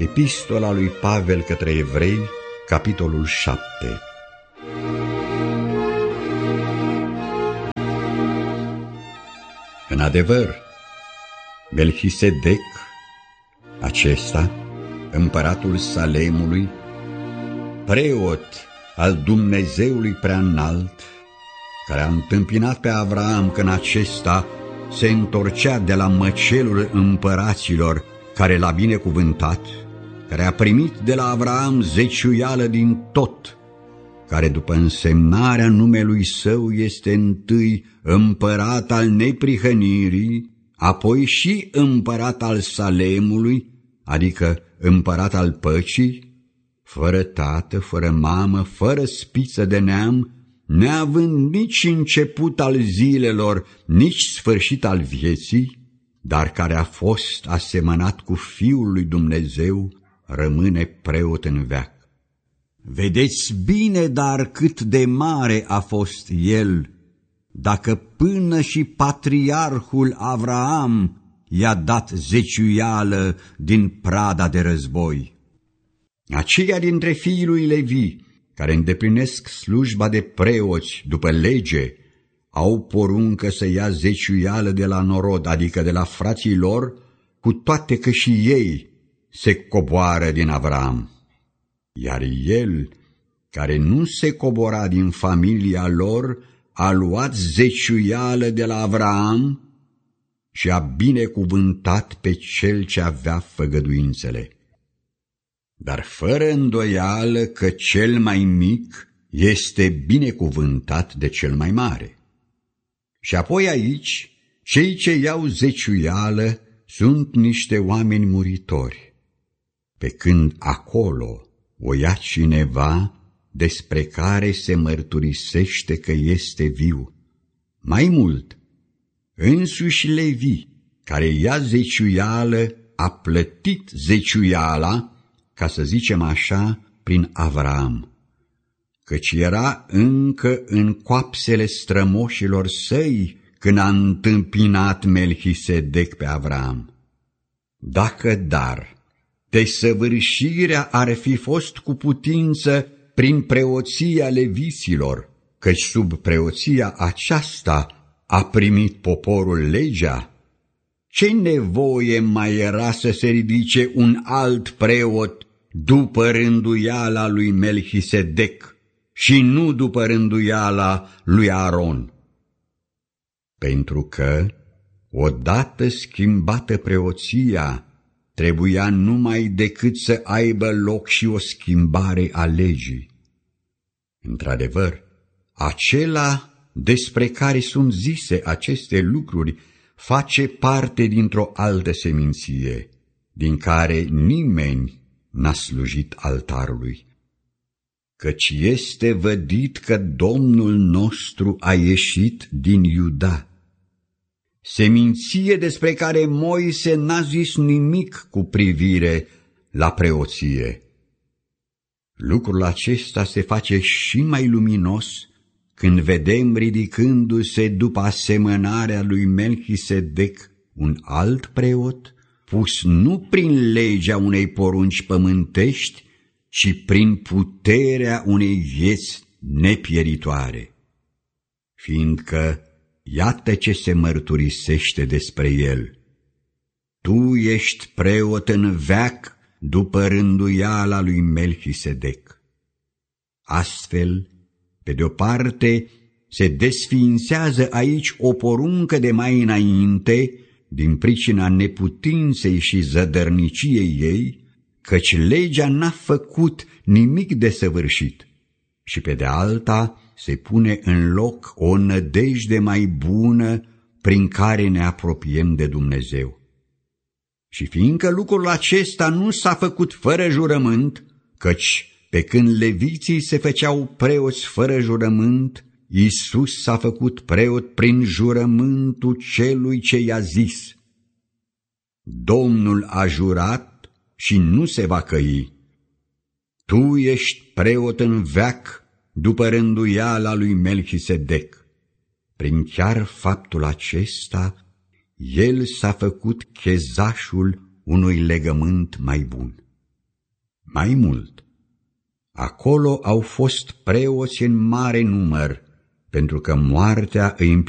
Epistola lui Pavel către Evrei, capitolul 7. În adevăr, Melchisedec, acesta, împăratul Salemului, preot al Dumnezeului Preaînalt, care a întâmpinat pe Avraam când acesta se întorcea de la măcelul împăraților care l-a binecuvântat, care a primit de la Avraam zeciuială din tot, care după însemnarea numelui său este întâi împărat al neprihănirii, apoi și împărat al Salemului, adică împărat al păcii, fără tată, fără mamă, fără spiță de neam, neavând nici început al zilelor, nici sfârșit al vieții, dar care a fost asemănat cu Fiul lui Dumnezeu, rămâne preot în veac. Vedeți bine, dar cât de mare a fost el, dacă până și patriarhul Avraam i-a dat zeciuială din prada de război. Aceia dintre fiii lui Levi, care îndeplinesc slujba de preoți după lege, au poruncă să ia zeciuială de la norod, adică de la frații lor, cu toate că și ei se coboară din Avraam. Iar el, care nu se cobora din familia lor, a luat zeciuială de la Avraam și a binecuvântat pe cel ce avea făgăduințele. Dar fără îndoială că cel mai mic este binecuvântat de cel mai mare. Și apoi aici, cei ce iau zeciuială sunt niște oameni muritori, pe când acolo o ia cineva despre care se mărturisește că este viu. Mai mult, însuși Levi, care ia zeciuială, a plătit zeciuiala, ca să zicem așa, prin Avraam, căci era încă în coapsele strămoșilor săi când a întâmpinat Melchisedec pe Avraam. Dacă dar desăvârșirea ar fi fost cu putință prin preoția leviților, căci sub preoția aceasta a primit poporul legea, ce nevoie mai era să se ridice un alt preot după rânduiala lui Melchisedec și nu după rânduiala lui Aron? Pentru că, odată schimbată preoția, trebuia numai decât să aibă loc și o schimbare a legii. Într-adevăr, acela despre care sunt zise aceste lucruri face parte dintr-o altă seminție, din care nimeni n-a slujit altarului. Căci este vădit că Domnul nostru a ieșit din Iuda, seminție despre care Moise n-a zis nimic cu privire la preoție. Lucrul acesta se face și mai luminos când vedem ridicându-se după asemănarea lui Melchisedec un alt preot, pus nu prin legea unei porunci pământești, ci prin puterea unei vieți nepieritoare. Fiindcă, iată ce se mărturisește despre el: tu ești preot în veac după rânduiala lui Melchisedec. Astfel, pe de-o parte, se desființează aici o poruncă de mai înainte, din pricina neputinței și zădărniciei ei, căci legea n-a făcut nimic desăvârșit, și pe de alta se pune în loc o nădejde mai bună prin care ne apropiem de Dumnezeu. Și fiindcă lucrul acesta nu s-a făcut fără jurământ, căci pe când leviții se făceau preoți fără jurământ, Iisus s-a făcut preot prin jurământul celui ce i-a zis: Domnul a jurat și nu se va căi. Tu ești preot în veac după rânduiala lui Melchisedec. Prin chiar faptul acesta, el s-a făcut chezașul unui legământ mai bun. Mai mult, acolo au fost preoți în mare număr, pentru că moartea îi